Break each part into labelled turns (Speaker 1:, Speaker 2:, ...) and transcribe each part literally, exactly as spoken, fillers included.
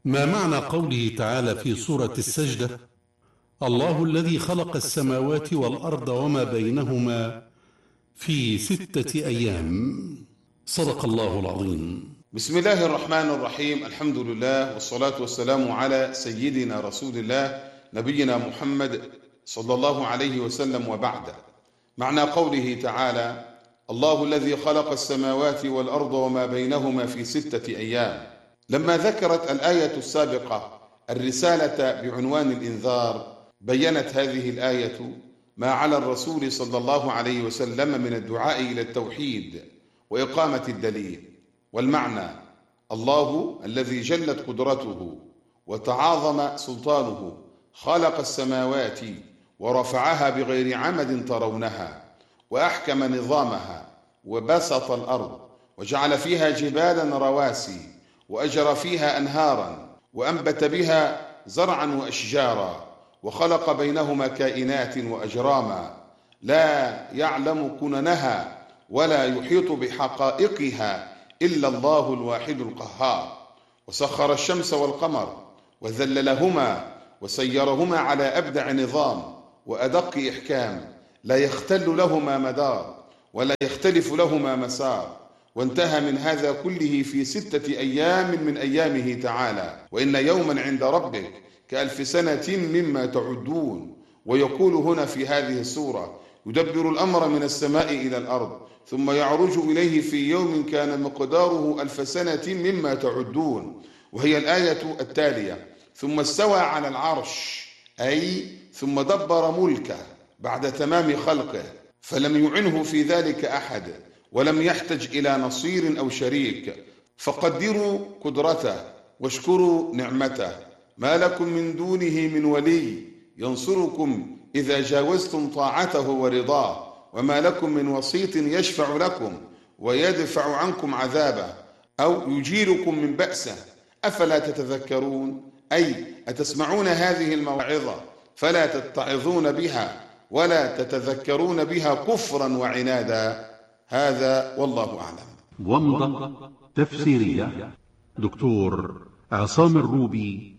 Speaker 1: ما معنى قوله تعالى في سورة السجدة: الله الذي خلق السماوات والأرض وما بينهما في ستة أيام؟ صدق الله العظيم.
Speaker 2: بسم الله الرحمن الرحيم. الحمد لله والصلاة والسلام على سيدنا رسول الله نبينا محمد صلى الله عليه وسلم، وبعد. معنى قوله تعالى: الله الذي خلق السماوات والأرض وما بينهما في ستة أيام. لما ذكرت الآية السابقة الرسالة بعنوان الإنذار، بيّنت هذه الآية ما على الرسول صلى الله عليه وسلم من الدعاء إلى التوحيد وإقامة الدليل. والمعنى: الله الذي جلت قدرته وتعاظم سلطانه خلق السماوات ورفعها بغير عمد ترونها، وأحكم نظامها، وبسط الأرض وجعل فيها جبالا رواسي، وأجرى فيها أنهارا، وأنبت بها زرعا وأشجارا، وخلق بينهما كائنات وأجراما لا يعلم كننها ولا يحيط بحقائقها إلا الله الواحد القهار. وسخر الشمس والقمر وذللهما وسيرهما على أبدع نظام وأدق إحكام، لا يختل لهما مدار ولا يختلف لهما مسار، وانتهى من هذا كله في ستة أيام من أيامه تعالى. وإن يوما عند ربك كألف سنة مما تعدون. ويقول هنا في هذه السورة: يدبر الأمر من السماء إلى الأرض ثم يعرج إليه في يوم كان مقداره ألف سنة مما تعدون. وهي الآية التالية: ثم استوى على العرش، أي ثم دبر ملكه بعد تمام خلقه، فلم يعنه في ذلك أحد، ولم يحتج إلى نصير أو شريك. فقدروا قدرته واشكروا نعمته، ما لكم من دونه من ولي ينصركم إذا جاوزتم طاعته ورضاه، وما لكم من وسيط يشفع لكم ويدفع عنكم عذابه أو يجيركم من بأسه، أفلا تتذكرون؟ أي أتسمعون هذه الموعظة فلا تتعظون بها ولا تتذكرون بها كفرا وعنادا. هذا والله أعلم.
Speaker 1: ومضة تفسيرية: دكتور عصام الروبي،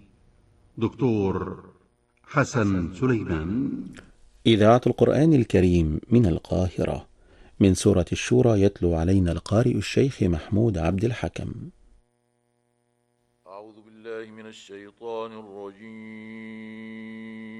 Speaker 1: دكتور حسن سليمان.
Speaker 3: إذاعة القرآن الكريم من القاهرة، من سورة الشورى، يتلو علينا القارئ الشيخ محمود عبد الحكم.
Speaker 4: أعوذ بالله من الشيطان الرجيم.